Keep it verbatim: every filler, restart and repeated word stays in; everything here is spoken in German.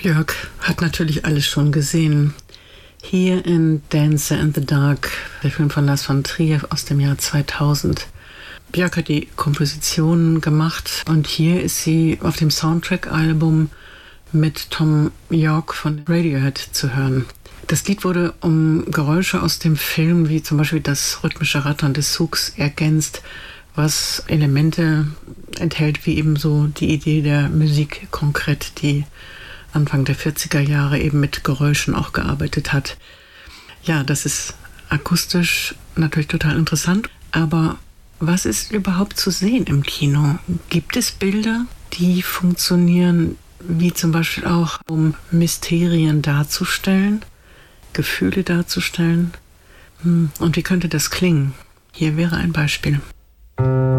Björk hat natürlich alles schon gesehen. Hier in Dancer in the Dark, der Film von Lars von Trier aus dem Jahr zweitausend. Björk hat die Kompositionen gemacht und hier ist sie auf dem Soundtrack-Album mit Thom Yorke von Radiohead zu hören. Das Lied wurde um Geräusche aus dem Film, wie zum Beispiel das rhythmische Rattern des Zugs, ergänzt, was Elemente enthält, wie eben so die Idee der Musik konkret, die Anfang der vierziger Jahre eben mit Geräuschen auch gearbeitet hat. Ja, das ist akustisch natürlich total interessant, aber was ist überhaupt zu sehen im Kino? Gibt es Bilder, die funktionieren, wie zum Beispiel auch, um Mysterien darzustellen, Gefühle darzustellen? Und wie könnte das klingen? Hier wäre ein Beispiel.